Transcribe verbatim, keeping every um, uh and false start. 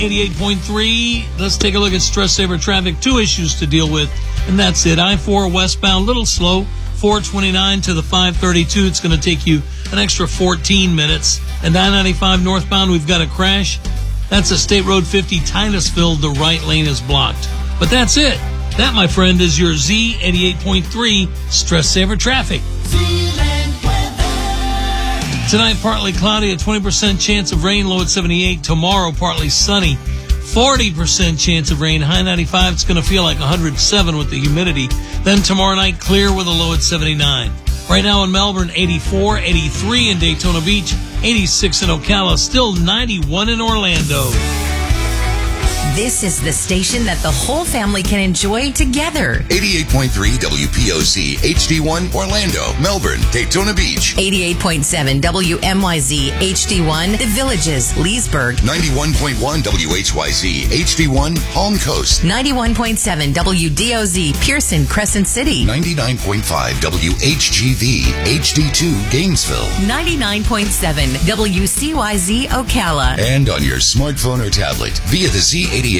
eighty-eight point three. Let's take a look at Stress Saver traffic. Two issues to deal with, and that's it. I four westbound, little slow. four twenty-nine to the five thirty-two. It's going to take you an extra fourteen minutes. And nine ninety-five northbound, we've got a crash. That's a State Road fifty, Titusville. The right lane is blocked. But that's it. That, my friend, is your Z eighty-eight point three Stress Saver traffic. Tonight, partly cloudy, a twenty percent chance of rain, low at seventy-eight. Tomorrow, partly sunny, forty percent chance of rain, high ninety-five. It's going to feel like one hundred seven with the humidity. Then tomorrow night, clear with a low at seventy-nine. Right now in Melbourne, eighty-four, eighty-three in Daytona Beach, eighty-six in Ocala, still ninety-one in Orlando. This is the station that the whole family can enjoy together. eighty-eight point three W P O C H D one Orlando, Melbourne, Daytona Beach. eighty-eight point seven W M Y Z H D one The Villages, Leesburg. ninety-one point one W H Y Z H D one Palm Coast. ninety-one point seven W D O Z Pearson, Crescent City. ninety-nine point five W H G V H D two Gainesville. ninety-nine point seven W C Y Z Ocala. And on your smartphone or tablet via the Z eighty-eight